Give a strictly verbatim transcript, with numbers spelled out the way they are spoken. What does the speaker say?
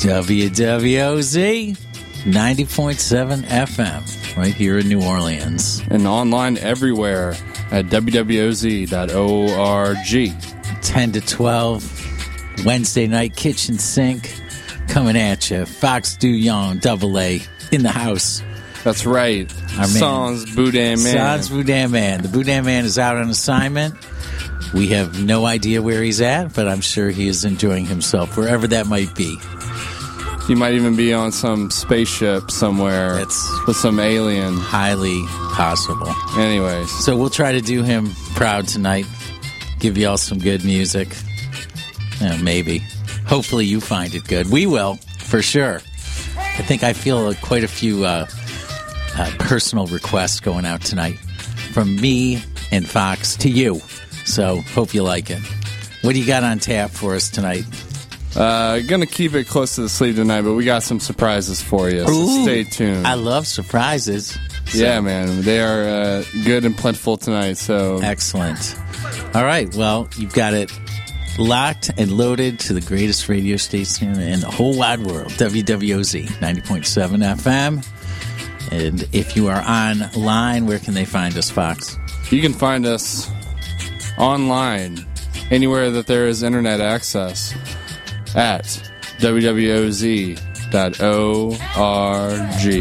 W W O Z ninety point seven F M, right here in New Orleans. And online everywhere at w w o z dot org. ten to twelve, Wednesday night kitchen sink coming at you. Fox Du Young, double A, in the house. That's right. Our man. Sans Boudin Man. Sans Boudin Man. The Boudin Man is out on assignment. We have no idea where he's at, but I'm sure he is enjoying himself, wherever that might be. He might even be on some spaceship somewhere That's with some alien. highly possible. Anyways. So we'll try to do him proud tonight. Give y'all some good music. Eh, maybe. Hopefully you find it good. We will, for sure. I think I feel uh, quite a few uh, uh, personal requests going out tonight from me and Fox to you. So hope you like it. What do you got on tap for us tonight? Uh, gonna keep it close to the sleeve tonight, but we got some surprises for you, so Ooh, stay tuned. I love surprises. So. Yeah, man. They are uh, good and plentiful tonight, so... Excellent. All right, well, you've got it locked and loaded to the greatest radio station in the whole wide world, W W O Z ninety point seven F M. And if you are online, where can they find us, Fox? You can find us online, anywhere that there is internet access, at w w o z dot org.